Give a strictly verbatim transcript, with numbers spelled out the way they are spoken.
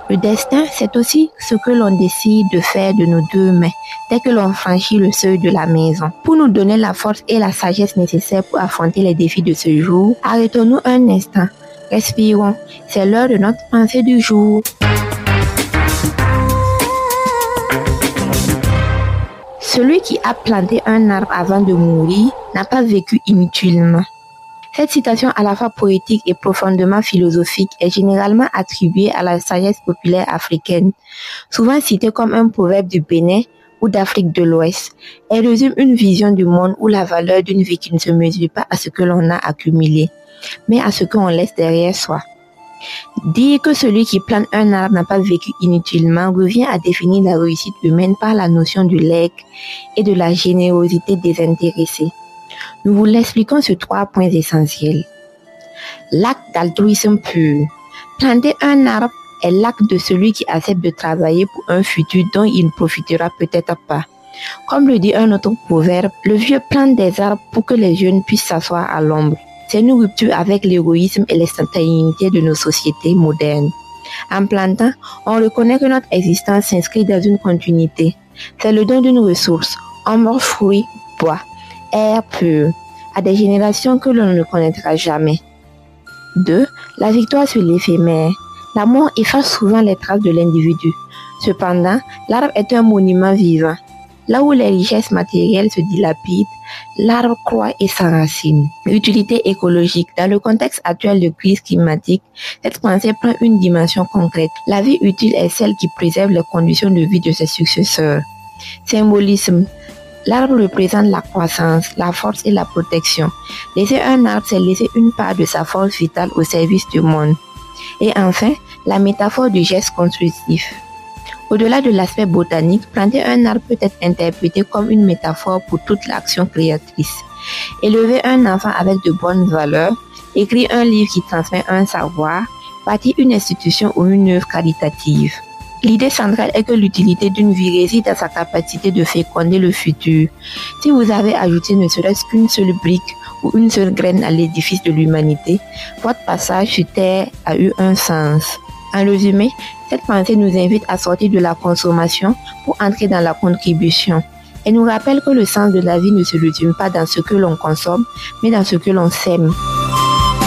Le destin, c'est aussi ce que l'on décide de faire de nos deux mains dès que l'on franchit le seuil de la maison. Pour nous donner la force et la sagesse nécessaires pour affronter les défis de ce jour, arrêtons-nous un instant, respirons, c'est l'heure de notre pensée du jour. Celui qui a planté un arbre avant de mourir n'a pas vécu inutilement. Cette citation à la fois poétique et profondément philosophique est généralement attribuée à la sagesse populaire africaine, souvent citée comme un proverbe du Bénin ou d'Afrique de l'Ouest. Elle résume une vision du monde où la valeur d'une vie qui ne se mesure pas à ce que l'on a accumulé, mais à ce qu'on laisse derrière soi. Dire que celui qui plante un arbre n'a pas vécu inutilement revient à définir la réussite humaine par la notion du legs et de la générosité désintéressée. Nous vous l'expliquons sur trois points essentiels. L'acte d'altruisme pur. Planter un arbre est l'acte de celui qui accepte de travailler pour un futur dont il ne profitera peut-être pas. Comme le dit un autre proverbe, le vieux plante des arbres pour que les jeunes puissent s'asseoir à l'ombre. C'est une rupture avec l'égoïsme et l'instantanéité de nos sociétés modernes. En plantant, on reconnaît que notre existence s'inscrit dans une continuité. C'est le don d'une ressource, ombre, fruits, bois, air pur, à des générations que l'on ne connaîtra jamais. deux. La victoire sur l'éphémère. La mort efface souvent les traces de l'individu. Cependant, l'arbre est un monument vivant. Là où les richesses matérielles se dilapident, l'arbre croît et s'enracine. Utilité écologique. Dans le contexte actuel de crise climatique, cette pensée prend une dimension concrète. La vie utile est celle qui préserve les conditions de vie de ses successeurs. Symbolisme. L'arbre représente la croissance, la force et la protection. Laisser un arbre, c'est laisser une part de sa force vitale au service du monde. Et enfin, la métaphore du geste constructif. Au-delà de l'aspect botanique, planter un arbre peut être interprété comme une métaphore pour toute l'action créatrice. Élever un enfant avec de bonnes valeurs, écrire un livre qui transmet un savoir, bâtir une institution ou une œuvre caritative. L'idée centrale est que l'utilité d'une vie réside dans sa capacité de féconder le futur. Si vous avez ajouté ne serait-ce qu'une seule brique ou une seule graine à l'édifice de l'humanité, votre passage sur Terre a eu un sens. En résumé, cette pensée nous invite à sortir de la consommation pour entrer dans la contribution. Elle nous rappelle que le sens de la vie ne se résume pas dans ce que l'on consomme, mais dans ce que l'on sème.